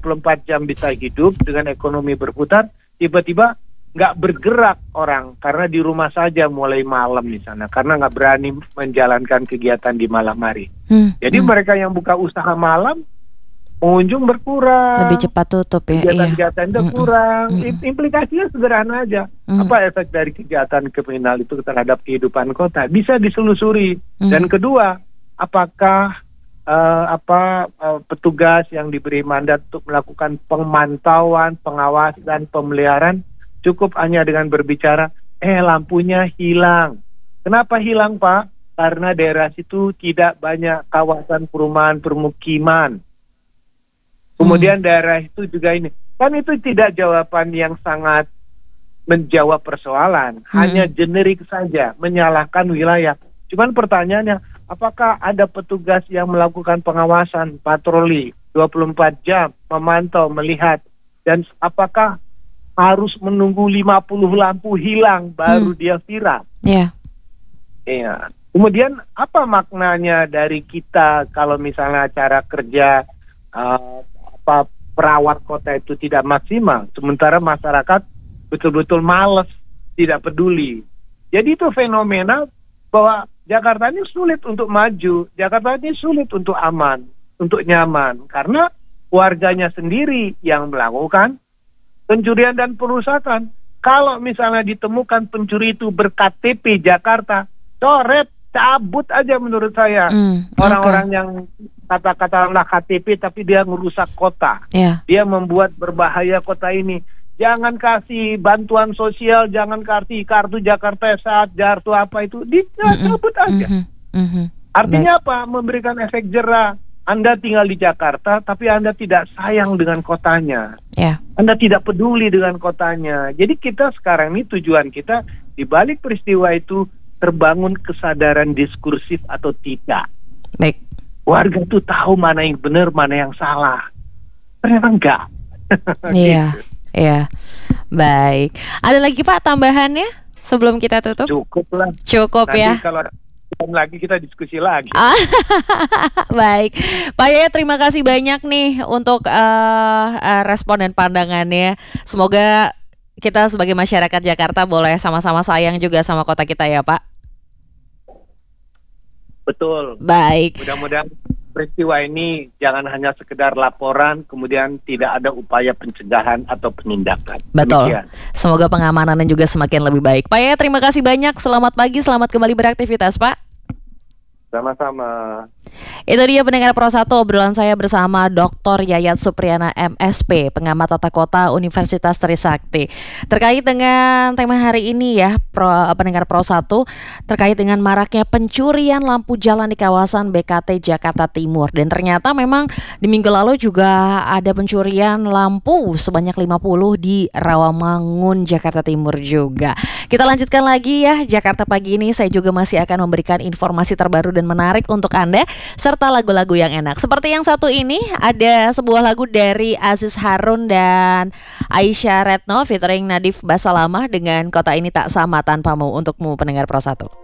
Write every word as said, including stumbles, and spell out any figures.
puluh empat jam bisa hidup dengan ekonomi berputar, tiba-tiba nggak bergerak orang karena di rumah saja mulai malam di sana karena nggak berani menjalankan kegiatan di malam hari. Hmm, Jadi hmm. mereka yang buka usaha malam, pengunjung berkurang, lebih cepat tutup ya. Kegiatan-kegiatan itu iya. kurang. Mm-mm. Mm-mm. Implikasinya sederhana aja. Mm. Apa efek dari kegiatan kriminal itu terhadap kehidupan kota? Bisa diselusuri. Mm. Dan kedua, apakah uh, apa uh, petugas yang diberi mandat untuk melakukan pemantauan, pengawasan, pemeliharaan cukup hanya dengan berbicara, eh lampunya hilang. Kenapa hilang, Pak? Karena daerah situ tidak banyak kawasan perumahan permukiman. Kemudian hmm. daerah itu juga ini. Kan itu tidak jawaban yang sangat menjawab persoalan. Hmm. Hanya generik saja, menyalahkan wilayah. Cuman pertanyaannya, apakah ada petugas yang melakukan pengawasan, patroli dua puluh empat jam, memantau, melihat, dan apakah harus menunggu lima puluh lampu hilang baru hmm. dia viral? Iya. Yeah. Iya. Kemudian apa maknanya dari kita kalau misalnya cara kerja uh, apa perawat kota itu tidak maksimal, sementara masyarakat betul-betul malas, tidak peduli. Jadi itu fenomena bahwa Jakarta ini sulit untuk maju, Jakarta ini sulit untuk aman, untuk nyaman, karena warganya sendiri yang melakukan pencurian dan perusakan. Kalau misalnya ditemukan pencuri itu ber-K T P Jakarta, coret, cabut aja menurut saya. Mm, Orang-orang okay. yang kata-katalah K T P tapi dia merusak kota. Yeah. Dia membuat berbahaya kota ini. Jangan kasih bantuan sosial, jangan kasih kartu Jakarta Sehat, kartu apa itu, dicabut aja. Mm-hmm. Mm-hmm. Artinya Baik. apa? Memberikan efek jerah. Anda tinggal di Jakarta, tapi Anda tidak sayang dengan kotanya. Yeah. Anda tidak peduli dengan kotanya. Jadi kita sekarang ini tujuan kita, di balik peristiwa itu, terbangun kesadaran diskursif atau tidak. Baik. Warga itu tahu mana yang benar, mana yang salah. Ternyata enggak. Iya, gitu. Iya. Baik. Ada lagi Pak tambahannya sebelum kita tutup? Cukup lah. Cukup Nanti ya. Kalau lagi kita diskusi lagi. Baik, Pak Yaya, terima kasih banyak nih untuk uh, uh, respon dan pandangannya. Semoga kita sebagai masyarakat Jakarta boleh sama-sama sayang juga sama kota kita ya, Pak. Betul. Baik. Mudah-mudahan peristiwa ini jangan hanya sekedar laporan, kemudian tidak ada upaya pencegahan atau penindakan. Betul. Demikian. Semoga pengamanannya juga semakin lebih baik. Pak Yaya, terima kasih banyak. Selamat pagi, selamat kembali beraktivitas, Pak. Sama-sama. Itu dia pendengar Pro satu, obrolan saya bersama Doktor Yayat Supriyana M S-P, pengamat tata kota Universitas Trisakti. Terkait dengan tema hari ini ya, Pro, pendengar Pro satu, terkait dengan maraknya pencurian lampu jalan di kawasan B K T Jakarta Timur. Dan ternyata memang di minggu lalu juga ada pencurian lampu sebanyak lima puluh di Rawamangun, Jakarta Timur juga. Kita lanjutkan lagi ya, Jakarta Pagi ini saya juga masih akan memberikan informasi terbaru dan menarik untuk Anda, serta lagu-lagu yang enak. Seperti yang satu ini, ada sebuah lagu dari Aziz Harun dan Aisyah Retno featuring Nadif Basalamah dengan Kota Ini Tak Sama Tanpamu, untukmu pendengar Pro satu.